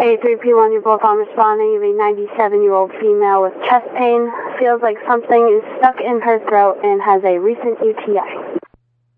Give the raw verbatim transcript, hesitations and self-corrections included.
eight three P one, you're both on responding. You have a ninety-seven-year-old female with chest pain. Feels like something is stuck in her throat and has a recent U T I.